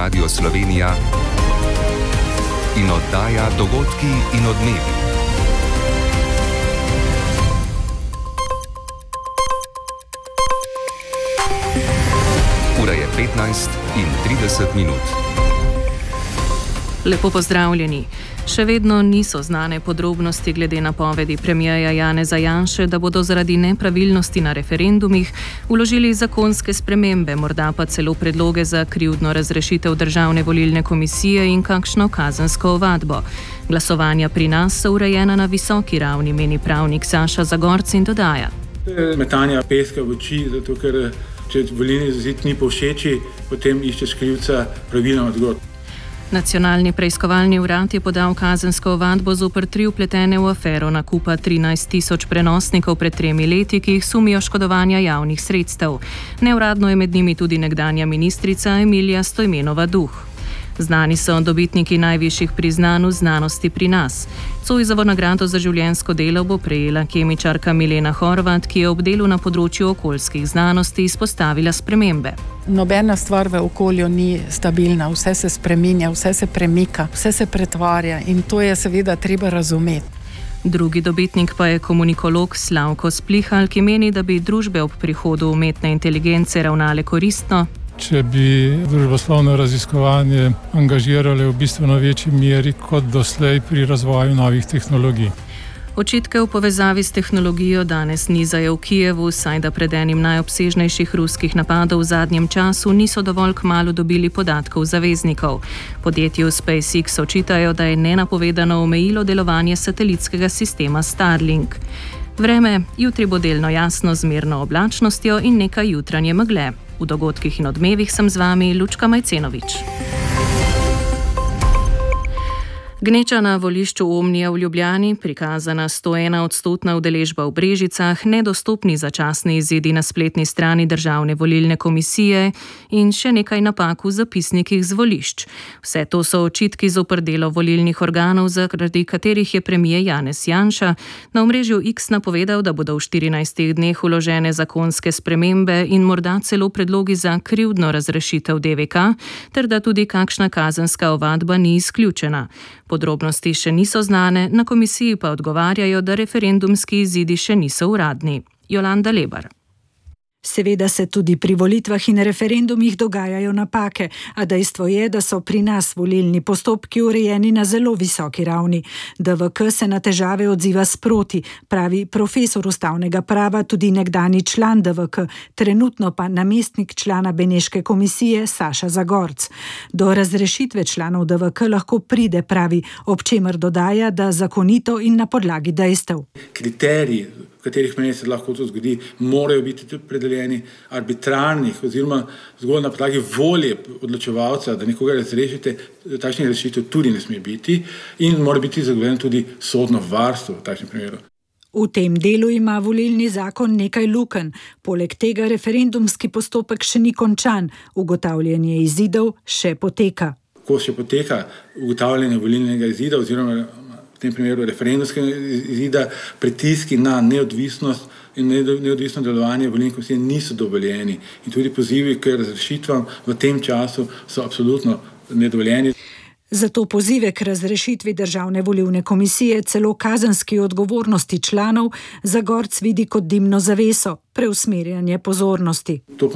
Radio Slovenija in oddaja Dogodki in odmevi. Ura je 15:30. Lepo pozdravljeni. Še vedno niso znane podrobnosti glede napovedi premierja Janeza Janše, da bodo zaradi nepravilnosti na referendumih vložili zakonske spremembe, morda pa celo predloge za krivdno razrešitev Državne volilne komisije in kakšno kazensko ovadbo. Glasovanja pri nas so urejena na visoki ravni, meni pravnik Saša Zagorc in dodaja. Metanja peska v oči, zato ker če volilni izid ni povšeči, potem iščeš krivca pravilno odgovor. Nacionalni preiskovalni urad je podal kazensko ovadbo zoper 3 vpletene v afero nakupa 13 tisoč prenosnikov pred 3 leti, ki jih sumijo škodovanja javnih sredstev. Neuradno je med njimi tudi nekdanja ministrica Emilija Stojmenova Duh. Znani so dobitniki najvišjih priznanj v znanosti pri nas. Zoisovo nagrado za življenjsko delo bo prejela kemičarka Milena Horvat, ki je ob delu na področju okoljskih znanosti izpostavila spremembe. Nobena stvar v okolju ni stabilna, vse se spreminja, vse se premika, vse se pretvarja in to je seveda treba razumeti. Drugi dobitnik pa je komunikolog Slavko Splihal, ki meni, da bi družbe ob prihodu umetne inteligence ravnale koristno. Če bi družboslovno raziskovanje angažirali v bistveno večji meri kot doslej pri razvoju novih tehnologij. Očitke v povezavi s tehnologijo danes nizajo v Kijevu, saj da pred enim najobsežnejših ruskih napadov v zadnjem času niso dovolj kmalu dobili podatkov zaveznikov. Podjetju SpaceX očitajo, da je nenapovedano omejilo delovanje satelitskega sistema Starlink. Vreme, jutri bo delno jasno z zmerno oblačnostjo in nekaj jutranje megle. V dogodkih in odmevih sem z vami Lučka Majcenovič. Gneča na volišču Omnija v Ljubljani, prikazana 101% udeležba v Brežicah, nedostopni začasni izidi na spletni strani Državne volilne komisije in še nekaj napak v zapisnikih z volišč. Vse to so očitki zoper delo volilnih organov, zaradi katerih je premier Janez Janša na omrežju X napovedal, da bodo v 14 dneh vložene zakonske spremembe in morda celo predlogi za krivdno razrešitev DVK, ter da tudi kakšna kazenska ovadba ni izključena. Podrobnosti še niso znane, na komisiji pa odgovarjajo, da referendumski izidi še niso uradni. Jolanda Lebar. Seveda se tudi pri volitvah in referendumih dogajajo napake, a dejstvo je, da so pri nas volilni postopki urejeni na zelo visoki ravni. DVK se na težave odziva sproti, pravi profesor ustavnega prava, tudi nekdani član DVK, trenutno pa namestnik člana Beneške komisije Saša Zagorc. Do razrešitve članov DVK lahko pride, pravi, ob čemer dodaja, da zakonito in na podlagi dejstev. Kriteriji, v katerih meni se lahko to zgodi, morajo biti tudi predeljeni arbitrarnih oziroma zgolj na podlagi volje odločevalca, da nekoga razrešite, takšnih rešitev tudi ne sme biti in mora biti zagotovljeno tudi sodno varstvo v takšnem primeru. V tem delu ima volilni zakon nekaj lukenj. Poleg tega referendumski postopek še ni končan, ugotavljanje izidov še poteka. Ko še poteka ugotavljanje volilnega izida oziroma v tem primeru referendumskega izida, pritiski na neodvisnost in neodvisno delovanje volilne komisije niso dovoljeni in tudi pozivi k razrešitvam v tem času so absolutno nedovoljeni. Zato pozive k razrešitvi Državne volilne komisije, celo kazenski odgovornosti članov, Zagorc vidi kot dimno zaveso, preusmerjanje pozornosti.